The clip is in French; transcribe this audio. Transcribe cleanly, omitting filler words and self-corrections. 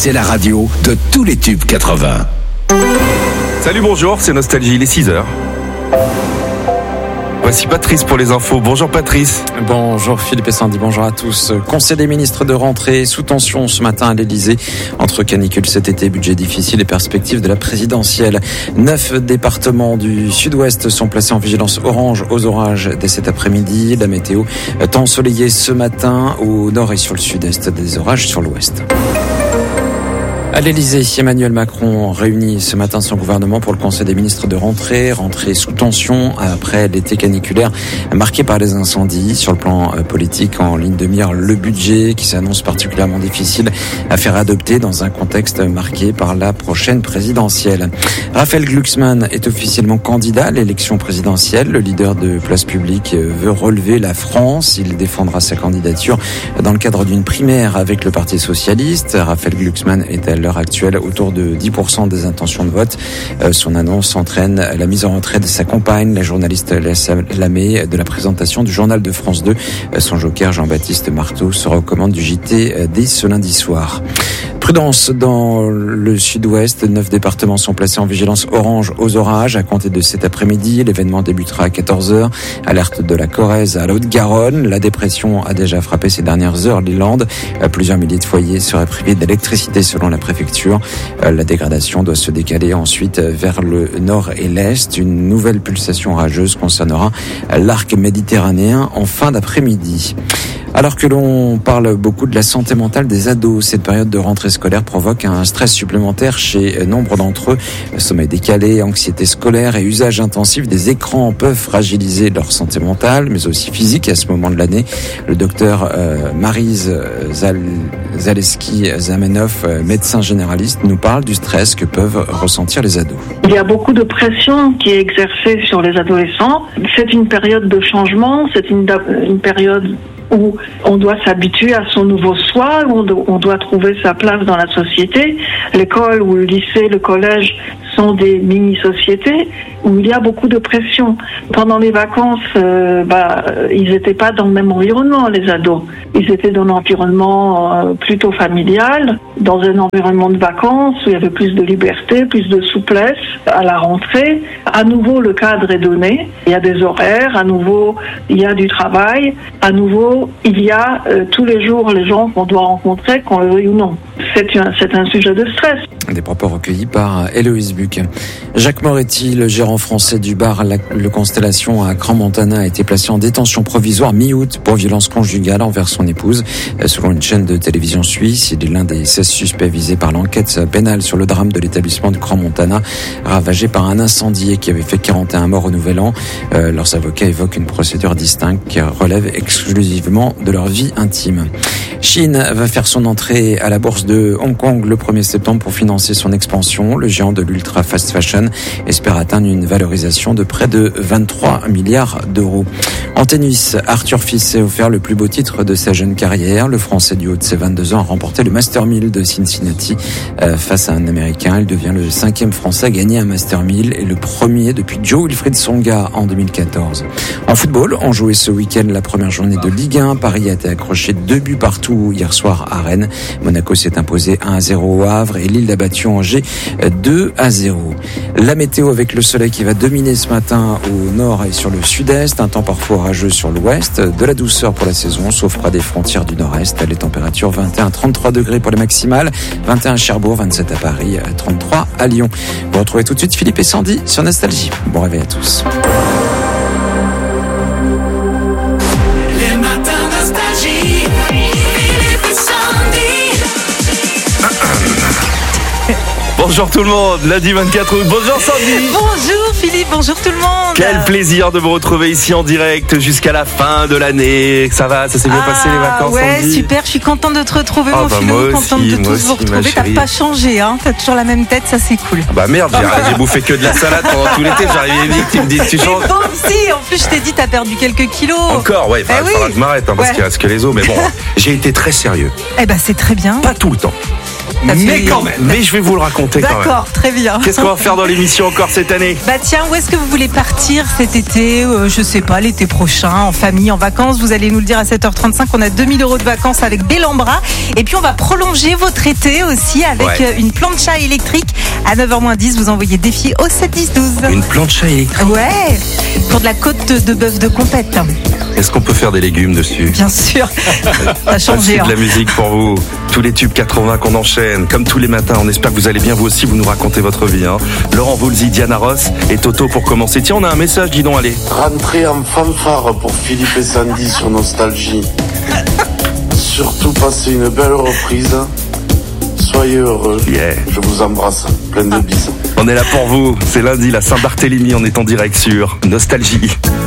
c'est la radio de tous les tubes 80. Salut, bonjour, c'est Nostalgie, il est 6h. Voici Patrice pour les infos. Bonjour Patrice. Bonjour Philippe et Sandy, bonjour à tous. Conseil des ministres de rentrée sous tension ce matin à l'Elysée. Entre canicule cet été, budget difficile et perspectives de la présidentielle. 9 départements du sud-ouest sont placés en vigilance orange aux orages dès cet après-midi. La météo temps ensoleillé ce matin au nord et sur le sud-est, des orages sur l'ouest. À l'Elysée, Emmanuel Macron réunit ce matin son gouvernement pour le Conseil des ministres de rentrée sous tension après l'été caniculaire marqué par les incendies. Sur le plan politique, en ligne de mire, le budget qui s'annonce particulièrement difficile à faire adopter dans un contexte marqué par la prochaine présidentielle. Raphaël Glucksmann est officiellement candidat à l'élection présidentielle. Le leader de Place Publique veut relever la France. Il défendra sa candidature dans le cadre d'une primaire avec le Parti socialiste. Raphaël Glucksmann est à l'heure actuelle autour de 10% des intentions de vote. Son annonce entraîne la mise en retrait de sa compagne, la journaliste Léa Lamé, de la présentation du journal de France 2. Son joker Jean-Baptiste Marteau sera aux commandes du JT dès ce lundi soir. Prudence dans le sud-ouest. 9 départements sont placés en vigilance orange aux orages à compter de cet après-midi. L'événement débutera à 14h. Alerte de la Corrèze à la Haute-Garonne. La dépression a déjà frappé ces dernières heures les Landes. Plusieurs milliers de foyers seraient privés d'électricité selon la préfecture. La dégradation doit se décaler ensuite vers le nord et l'est. Une nouvelle pulsation orageuse concernera l'arc méditerranéen en fin d'après-midi. Alors que l'on parle beaucoup de la santé mentale des ados, cette période de rentrée scolaire provoque un stress supplémentaire chez nombre d'entre eux. Sommeil décalé, anxiété scolaire et usage intensif des écrans peuvent fragiliser leur santé mentale, mais aussi physique à ce moment de l'année. Le docteur Maryse Zaleski-Zamenhof, médecin généraliste, nous parle du stress que peuvent ressentir les ados. Il y a beaucoup de pression qui est exercée sur les adolescents. C'est une période de changement, c'est une période où on doit s'habituer à son nouveau soi, où on doit trouver sa place dans la société. L'école ou le lycée, le collège sont des mini-sociétés où il y a beaucoup de pression. Pendant les vacances, ils n'étaient pas dans le même environnement, les ados. Ils étaient dans un environnement plutôt familial, dans un environnement de vacances où il y avait plus de liberté, plus de souplesse. À la rentrée, à nouveau, le cadre est donné. Il y a des horaires, à nouveau, il y a du travail. À nouveau, il y a tous les jours les gens qu'on doit rencontrer, qu'on le veuille ou non. C'est un sujet de stress. Des propos recueillis par Héloïse Buc. Jacques Moretti, le gérant français du bar Le Constellation à Crans-Montana, a été placé en détention provisoire mi-août pour violence conjugale envers son épouse. Selon une chaîne de télévision suisse, il est l'un des 16 suspects visés par l'enquête pénale sur le drame de l'établissement de Crans-Montana, ravagé par un incendie qui avait fait 41 morts au Nouvel An. Leurs avocats évoquent une procédure distincte qui relève exclusivement de leur vie intime. Shein va faire son entrée à la bourse de Hong Kong le 1er septembre pour financer son expansion. Le géant de l'ultra fast fashion espère atteindre une valorisation de près de 23 milliards d'euros. En tennis, Arthur Fils s'est offert le plus beau titre de sa jeune carrière. Le Français du haut de ses 22 ans a remporté le Master 1000 de Cincinnati face à un Américain. Il devient le 5e Français à gagner un Master 1000 et le premier depuis Joe Wilfried Tsonga en 2014. En football, on jouait ce week-end la première journée de Ligue 1. Paris a été accroché 2 buts partout hier soir à Rennes. Monaco s'est imposé 1-0 au Havre et Lille a battu Angers 2-0. La météo avec le soleil qui va dominer ce matin au nord et sur le sud-est, un temps parfois orageux sur l'ouest, de la douceur pour la saison sauf près des frontières du nord-est. Les températures 21-33 degrés pour les maximales, 21 à Cherbourg, 27 à Paris, 33 à Lyon. Vous retrouvez tout de suite Philippe et Sandy sur Nostalgie. Bon réveil à tous. Bonjour tout le monde, lundi 24 août. Bonjour Sandy. Bonjour Philippe, bonjour tout le monde. Quel plaisir de vous retrouver ici en direct jusqu'à la fin de l'année. Ça va, ça s'est bien passé les vacances, ouais, Sandy? Super, je suis contente de te retrouver mon filou, contente de tous vous retrouver. T'as pas changé, hein, t'as toujours la même tête, ça c'est cool. Bah merde, j'ai bouffé que de la salade pendant tout l'été, j'arrivais vite, tu me dis tu changes. Mais bon si, en plus je t'ai dit t'as perdu quelques kilos. Encore, ouais, il faudra que je m'arrête parce qu'il reste que les os, mais bon, j'ai été très sérieux. Eh ben c'est très bien. Pas tout le temps. Mais quand même. Mais je vais vous le raconter quand même. D'accord, très bien. Qu'est-ce qu'on va faire dans l'émission encore cette année? Bah tiens, où est-ce que vous voulez partir cet été? Je sais pas, l'été prochain, en famille, en vacances. Vous allez nous le dire à 7h35. On a 2000 € de vacances avec Bellambra. Et puis on va prolonger votre été aussi avec une plancha électrique. À 9h-10, vous envoyez défi au 7-10-12. Une plancha électrique? Ouais, pour de la côte de bœuf de compète. Est-ce qu'on peut faire des légumes dessus? Bien sûr. Ça a changé. C'est de la musique pour vous. Tous les tubes 80 qu'on enchaîne, comme tous les matins. On espère que vous allez bien, vous aussi, vous nous racontez votre vie. Laurent Voulzy, Diana Ross et Toto pour commencer. Tiens, on a un message, dis donc, allez. Rentrez en fanfare pour Philippe et Sandy sur Nostalgie. Surtout passez une belle reprise. Soyez heureux. Yeah. Je vous embrasse. Plein de bises. On est là pour vous. C'est lundi, la Saint-Barthélemy. On est en direct sur Nostalgie.